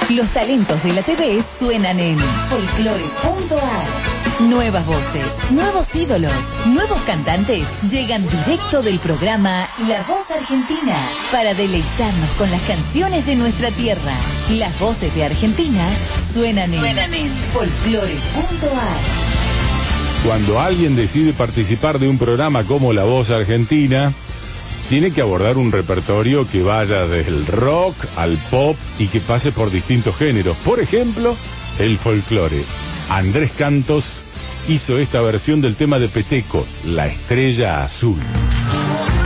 Los talentos de la TV suenan en folclore.ar. Nuevas voces, nuevos ídolos, nuevos cantantes llegan directo del programa La Voz Argentina para deleitarnos con las canciones de nuestra tierra. Las voces de Argentina suenan en folclore.ar. Cuando alguien decide participar de un programa como La Voz Argentina, tiene que abordar un repertorio que vaya desde el rock al pop y que pase por distintos géneros. Por ejemplo, el folclore. Andrés Cantos hizo esta versión del tema de Peteco, La Estrella Azul.